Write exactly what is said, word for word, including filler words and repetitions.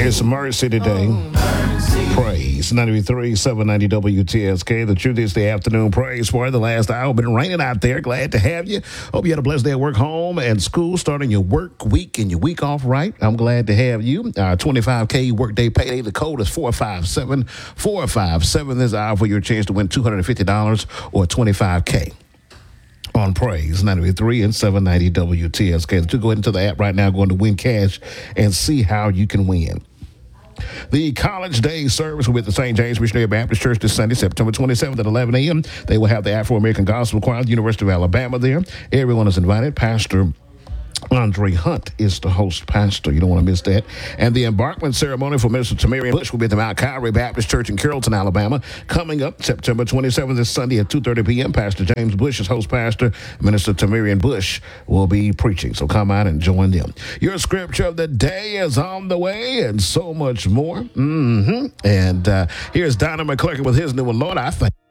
It's Mercy today. Praise ninety-three, seven ninety W T S K. The truth is the afternoon praise for the last hour. Been raining out there. Glad to have you. Hope you had a blessed day at work, home, and school, starting your work week and your week off right. I'm glad to have you. Our twenty-five K workday payday. The code is four five seven four five seven. This hour for your chance to win two hundred fifty dollars or twenty-five K. On Praise ninety-three and seven ninety W T S K. To go into the app right now, go into Win Cash and see how you can win. The College Day service will be at the Saint James Missionary Baptist Church this Sunday, September twenty-seventh at eleven a.m. They will have the Afro-American Gospel Choir, University of Alabama there. Everyone is invited. Pastor Andre Hunt is the host pastor. You don't want to miss that. And the embarkment ceremony for Minister Tamarian Bush will be at the Mount Calvary Baptist Church in Carrollton, Alabama, coming up September twenty-seventh this Sunday at two thirty p.m. Pastor James Bush is host pastor. Minister Tamarian Bush will be preaching. So come out and join them. Your scripture of the day is on the way and so much more. Mm-hmm. And uh, here's Donna McClurkin with his new one. Lord, I thank